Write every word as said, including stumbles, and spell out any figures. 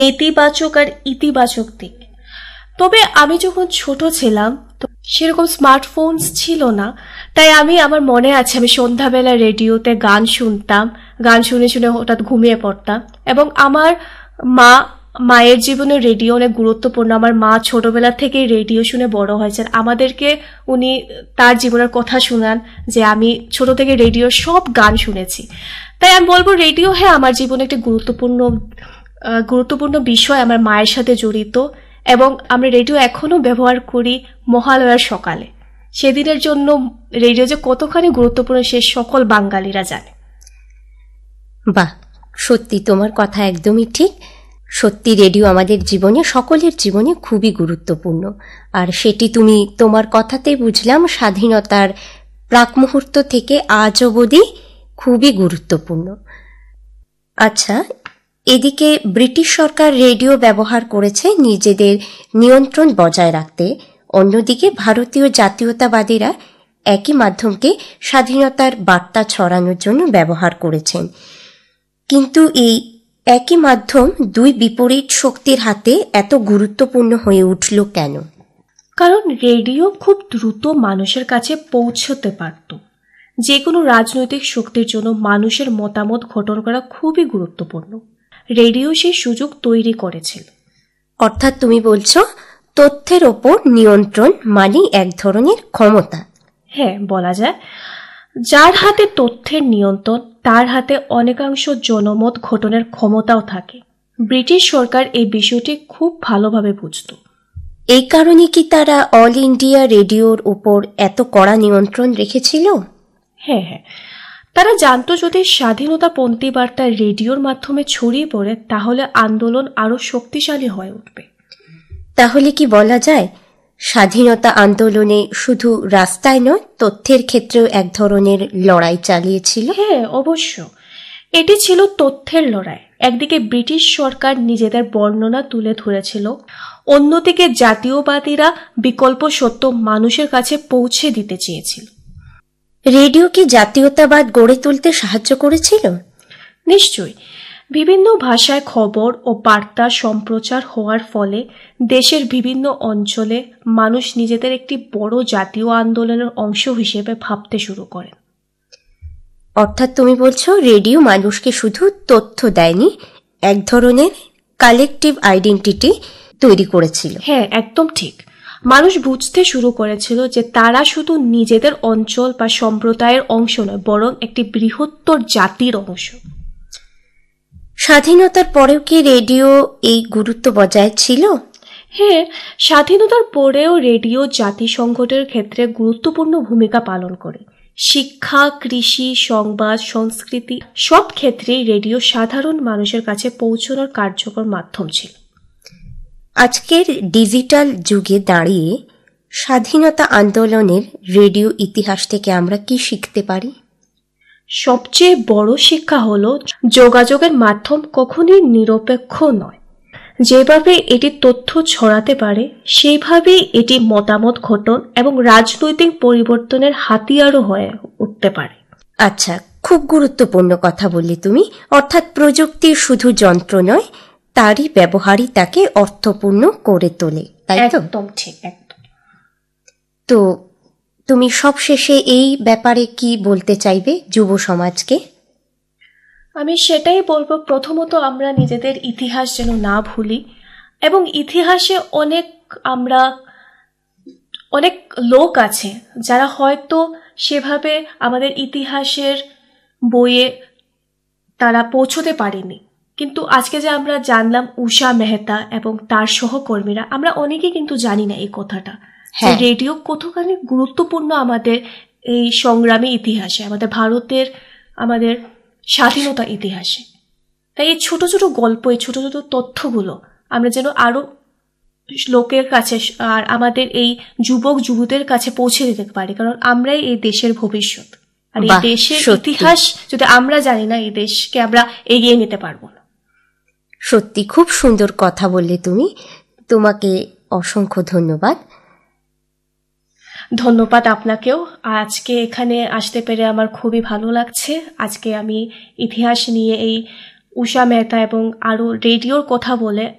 নেতিবাচক আর ইতিবাচক দিক। তবে আমি যখন ছোট ছিলাম তো সেরকম স্মার্টফোন ছিল না, তাই আমি আমার মনে আছে আমি সন্ধ্যাবেলা রেডিওতে গান শুনতাম, গান শুনে শুনে হঠাৎ ঘুমিয়ে পড়তাম। এবং আমার মা মায়ের জীবনে রেডিও অনেক গুরুত্বপূর্ণ। আমার মা ছোটবেলা থেকেই রেডিও শুনে বড় হয়েছেন, আমাদেরকে উনি তার জীবনের কথা শুনান যে আমি ছোট থেকে রেডিওর সব গান শুনেছি। তাই আমি বলবো রেডিও হ্যাঁ আমার জীবনে একটি গুরুত্বপূর্ণ গুরুত্বপূর্ণ বিষয় আমার মায়ের সাথে জড়িত। এবং আমরা রেডিও এখনো ব্যবহার করি মহালয়ার সকালে। সেদিনের জন্য রেডিও যে কতখানি গুরুত্বপূর্ণ সে সকল বাঙালিরা জানে। বাহ, সত্যি তোমার কথা একদমই ঠিক। সত্যি রেডিও আমাদের জীবনে, সকলের জীবনে খুবই গুরুত্বপূর্ণ। আর সেটি তুমি তোমার কথাতেই বুঝলাম, স্বাধীনতার প্রাক মুহূর্ত থেকে আজ অবধি খুবই গুরুত্বপূর্ণ। আচ্ছা, এদিকে ব্রিটিশ সরকার রেডিও ব্যবহার করেছে নিজেদের নিয়ন্ত্রণ বজায় রাখতে, অন্যদিকে ভারতীয় জাতীয়তাবাদীরা একই মাধ্যমকে স্বাধীনতার বার্তা ছড়ানোর জন্য ব্যবহার করেছেন। কিন্তু এই একই মাধ্যম দুই বিপরীত শক্তির হাতে এত গুরুত্বপূর্ণ হয়ে উঠল কেন? কারণ রেডিও খুব দ্রুত মানুষের কাছে পৌঁছতে পারত। যে কোনো রাজনৈতিক শক্তির জন্য মানুষের মতামত গঠন করা খুবই গুরুত্বপূর্ণ। রেডিও সেই সুযোগ তৈরি করেছিল। অর্থাৎ তুমি বলছো তথ্যের ওপর নিয়ন্ত্রণ মানে এক ধরনের ক্ষমতা। হ্যাঁ, বলা যায় যার হাতে তথ্যের নিয়ন্ত্রণ তার হাতে অনেকাংশ জনমত গঠনের ক্ষমতাও থাকে। ব্রিটিশ সরকার এই বিষয়টি খুব ভালোভাবে বুঝত। এই কারণে কি তারা অল ইন্ডিয়া রেডিওর উপর এত কড়া নিয়ন্ত্রণ রেখেছিল? হ্যাঁ হ্যাঁ তারা জানতো যদি স্বাধীনতাপন্থী বার্তা রেডিওর মাধ্যমে ছড়িয়ে পড়ে তাহলে আন্দোলন আরো শক্তিশালী হয়ে উঠবে। তাহলে কি বলা যায় স্বাধীনতা আন্দোলনে শুধু রাস্তায় নয়, তথ্যের ক্ষেত্রেও এক ধরনের লড়াই চালিয়েছিল? হ্যাঁ, অবশ্য এটি ছিল তথ্যের লড়াই। একদিকে ব্রিটিশ সরকার নিজেদের বর্ণনা তুলে ধরেছিল, অন্যদিকে জাতীয়বাদীরা বিকল্প সত্য মানুষের কাছে পৌঁছে দিতে চেয়েছিল। রেডিও কি জাতীয়তাবাদ গড়ে তুলতে সাহায্য করেছিল? নিশ্চয়ই। বিভিন্ন ভাষায় খবর ও বার্তা সম্প্রচার হওয়ার ফলে দেশের বিভিন্ন অঞ্চলে মানুষ নিজেদের একটি বড় জাতীয় আন্দোলনের অংশ হিসেবে ভাবতে শুরু করেন। অর্থাৎ তুমি বলছো রেডিও মানুষকে শুধু তথ্য দেয়নি, এক ধরনের কালেকটিভ আইডেন্টিটি তৈরি করেছিল। হ্যাঁ, একদম ঠিক। মানুষ বুঝতে শুরু করেছিল যে তারা শুধু নিজেদের অঞ্চল বা সম্প্রদায়ের অংশ নয়, বরং একটি বৃহত্তর জাতির অংশ। স্বাধীনতার পরেও কি রেডিও এই গুরুত্ব বজায় ছিল? হ্যাঁ, স্বাধীনতার পরেও রেডিও জাতিসংঘের ক্ষেত্রে গুরুত্বপূর্ণ ভূমিকা পালন করে। শিক্ষা, কৃষি, সংবাদ, সংস্কৃতি সব ক্ষেত্রেই রেডিও সাধারণ মানুষের কাছে পৌঁছানোর কার্যকর মাধ্যম ছিল। আজকের ডিজিটাল যুগে দাঁড়িয়ে স্বাধীনতা আন্দোলনের রেডিও ইতিহাস থেকে আমরা কি শিখতে পারি? সবচেয়ে বড় শিক্ষা হলো যোগাযোগের মাধ্যম কখনোই নিরপেক্ষ নয়। যেভাবে এটি তথ্য ছড়াতে পারে সেইভাবেই এটি মতামত গঠন এবং রাজনৈতিক পরিবর্তনের হাতিয়ারও হয়ে উঠতে পারে। আচ্ছা, খুব গুরুত্বপূর্ণ কথা বললে তুমি। অর্থাৎ প্রযুক্তি শুধু যন্ত্র নয়, তারই ব্যবহারই তাকে অর্থপূর্ণ করে তোলে, তাই তো? একদম ঠিক, একদম। তো তুমি সবশেষে এই ব্যাপারে কি বলতে চাইবে যুব সমাজকে? আমি সেটাই বলবো, প্রথমত আমরা নিজেদের ইতিহাস যেন না ভুলি, এবং ইতিহাসে অনেক আমরা অনেক লোক আছে যারা হয়তো সেভাবে আমাদের ইতিহাসের বইয়ে তারা পৌঁছতে পারেনি, কিন্তু আজকে যে আমরা জানলাম উষা মেহতা এবং তার সহকর্মীরা, আমরা অনেকেই কিন্তু জানি না এই কথাটা, যে রেডিও কতখানি গুরুত্বপূর্ণ আমাদের এই সংগ্রামী ইতিহাসে, আমাদের ভারতের, আমাদের স্বাধীনতা ইতিহাসে। তাই এই ছোট ছোট গল্প, এই ছোট ছোট তথ্যগুলো আমরা যেন আরো লোকের কাছে আর আমাদের এই যুবক যুবতীদের কাছে পৌঁছে দিতে পারি, কারণ আমরাই এই দেশের ভবিষ্যৎ। আর এই দেশের ইতিহাস যদি আমরা জানি না, এই দেশকে আমরা এগিয়ে নিতে পারবো না। সত্যি খুব সুন্দর কথা বললে তুমি। তোমাকে অসংখ্য ধন্যবাদ। ধন্যবাদ আপনাকেও। আজকে এখানে আসতে পেরে আমার খুবই ভালো লাগছে। আজকে আমি ইতিহাস নিয়ে এই উষা মেহতা এবং আরও রেডিওর কথা বলে